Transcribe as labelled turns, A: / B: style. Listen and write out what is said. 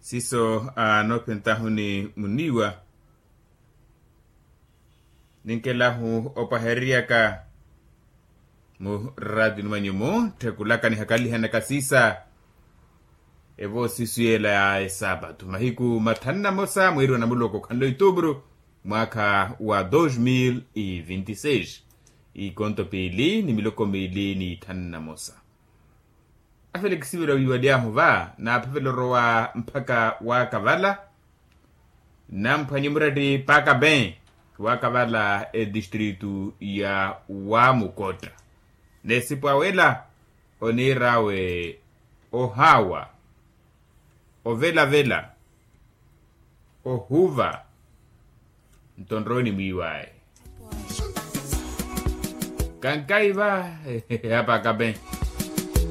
A: siso no pentahuni muniwa ninkelahu opaheriaka mu radio manyumu tekulaka ni hakali hanaka sisa evo sisuyela ya sabatu mahiku matanna mosa mweri na muloko kando itubru mwaka wa 2026 ikonto pili ni miloko mili ni tanna mosa afele kisibira wiwadiamu va na apefelo wa mpaka wa kavala na mpanyumuradi paka ben wa kavala distritu ya wa mukota nesipawela onirawe ohawa ovela ohuva ntondroni mwiwae kankaiva hapa kaben